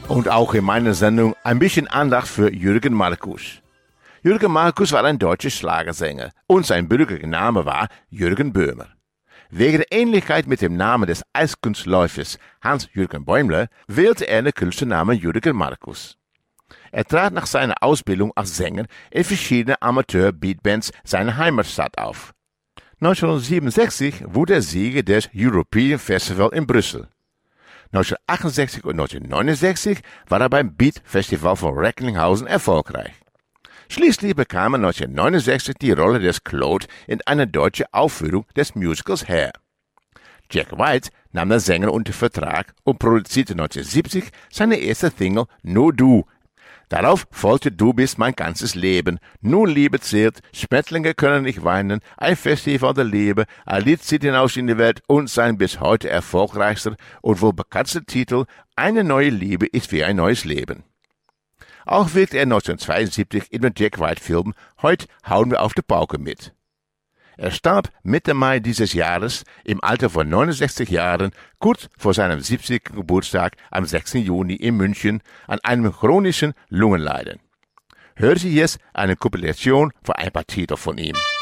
Und auch in meiner Sendung ein bisschen Andacht für Jürgen Markus. Jürgen Markus war ein deutscher Schlagersänger und sein bürgerlicher Name war Jürgen Böhmer. Wegen der Ähnlichkeit mit dem Namen des Eiskunstläufers Hans-Jürgen Bäumler wählte er den Künstlernamen Jürgen Markus. Er trat nach seiner Ausbildung als Sänger in verschiedenen Amateur-Beatbands seiner Heimatstadt auf. 1967 wurde er Sieger des European Festival in Brüssel. 1968 und 1969 war er beim Beat Festival von Recklinghausen erfolgreich. Schließlich bekam er 1969 die Rolle des Claude in einer deutschen Aufführung des Musicals Hair. Jack White nahm den Sänger unter Vertrag und produzierte 1970 seine erste Single Nur Du. Darauf folgte Du bist mein ganzes Leben, Nur Liebe zählt, Schmetterlinge können nicht weinen, ein Festival der Liebe, ein Lied zieht hinaus in die Welt und sein bis heute erfolgreichster und wohl bekanntester Titel Eine neue Liebe ist wie ein neues Leben. Auch wirkte er 1972 in dem Jack White Film Heute hauen wir auf die Pauke mit. Er starb Mitte Mai dieses Jahres im Alter von 69 Jahren, kurz vor seinem 70. Geburtstag am 6. Juni in München an einem chronischen Lungenleiden. Hören Sie jetzt eine Kompilation von ein paar Titeln von ihm.